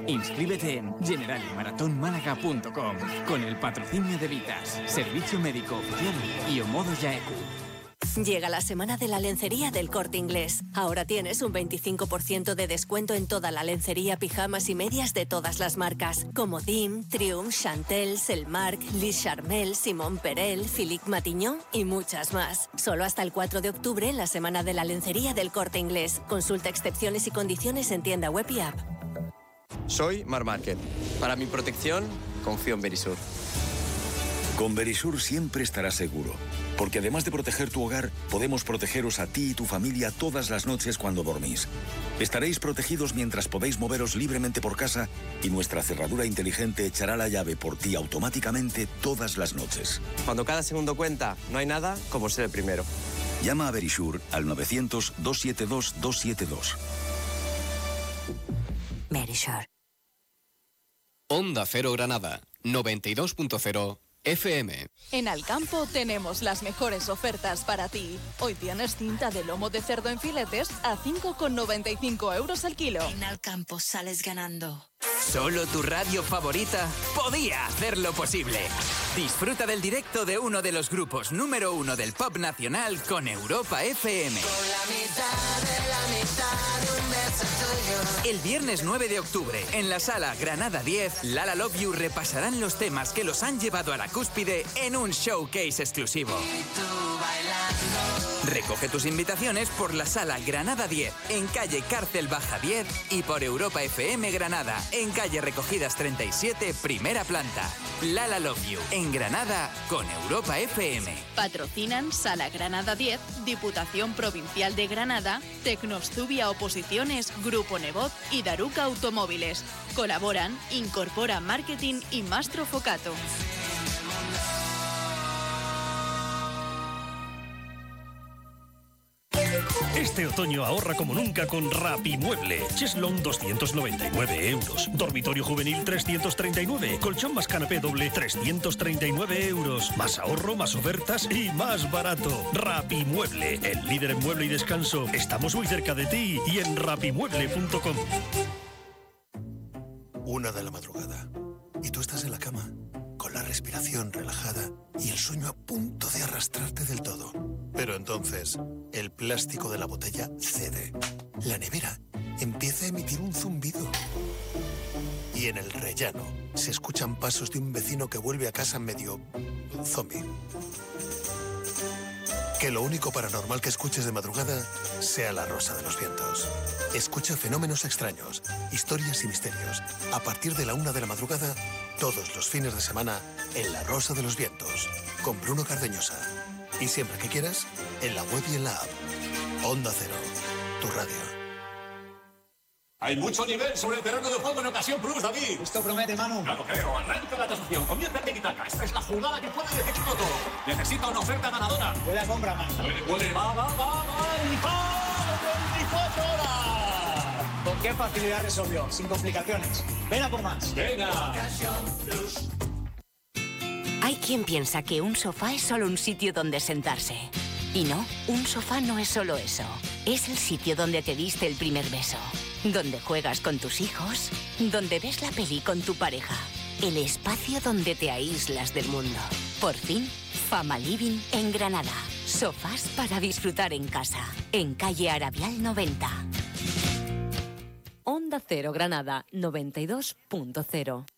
Inscríbete en generaliMarathonMálaga.com con el patrocinio de Vitas, Servicio Médico Oficial y Omodo Yaeku. Llega la semana de la lencería del Corte Inglés. Ahora tienes un 25% de descuento en toda la lencería, pijamas y medias de todas las marcas, como Dim, Triumph, Chantel, Selmark, Lis Charmel, Simón Perel, Philippe Matignon y muchas más. Solo hasta el 4 de octubre en la semana de la lencería del Corte Inglés. Consulta excepciones y condiciones en tienda web y app. Soy Mar Márquez. Para mi protección, confío en Verisur. Con Verisur siempre estarás seguro, porque además de proteger tu hogar, podemos protegeros a ti y tu familia todas las noches cuando dormís. Estaréis protegidos mientras podéis moveros libremente por casa y nuestra cerradura inteligente echará la llave por ti automáticamente todas las noches. Cuando cada segundo cuenta, no hay nada como ser el primero. Llama a Verisur al 900-272-272. Verisur. Onda Cero Granada, 92.0 FM. En Alcampo tenemos las mejores ofertas para ti. Hoy tienes cinta de lomo de cerdo en filetes a 5,95 euros al kilo. En Alcampo sales ganando. Solo tu radio favorita podía hacerlo posible. Disfruta del directo de uno de los grupos número 1 del pop nacional con Europa FM. Con la mitad de un beso tuyo. El viernes 9 de octubre, en la sala Granada 10, Lala Love You repasarán los temas que los han llevado a la cúspide en un showcase exclusivo. Recoge tus invitaciones por la sala Granada 10, en calle Cárcel Baja 10, y por Europa FM Granada, en calle Recogidas 37, primera planta. Lala Love You, en Granada, con Europa FM. Patrocinan Sala Granada 10, Diputación Provincial de Granada, Tecnostubia Oposiciones, Grupo Nebot y Daruca Automóviles. Colaboran Incorpora Marketing y Mastro Focato. Este otoño ahorra como nunca con Rapimueble. Cheslón 299 euros. Dormitorio juvenil 339. Colchón más canapé doble 339 euros. Más ahorro, más ofertas y más barato. Rapimueble, el líder en mueble y descanso. Estamos muy cerca de ti y en rapimueble.com. 1 de la madrugada. Y tú estás en la cama, con la respiración relajada y el sueño a punto de arrastrarte del todo. Pero entonces, el plástico de la botella cede. La nevera empieza a emitir un zumbido. Y en el rellano se escuchan pasos de un vecino que vuelve a casa medio zombie. Que lo único paranormal que escuches de madrugada sea la rosa de los vientos. Escucha fenómenos extraños, historias y misterios. A partir de la 1 de la madrugada, todos los fines de semana, en La Rosa de los Vientos, con Bruno Cardeñosa. Y siempre que quieras, en la web y en la app. Onda Cero, tu radio. Hay mucho nivel sobre el terreno de juego en ocasión Plus, David. Esto promete, Manu. Claro, creo. Arranca la tasación. Comienza el tiki-taka. Esta es la jugada que puede decidirlo todo. Necesita una oferta ganadora. Buena compra, Manu. Puede. Va. ¡Y 24 horas! ¿Con qué facilidad resolvió? Sin complicaciones. Ven a por más. Venga. Hay quien piensa que un sofá es solo un sitio donde sentarse. Y no, un sofá no es solo eso. Es el sitio donde te diste el primer beso, donde juegas con tus hijos, donde ves la peli con tu pareja. El espacio donde te aíslas del mundo. Por fin, Fama Living en Granada. Sofás para disfrutar en casa. En calle Arabial 90. Onda Cero Granada 92.0.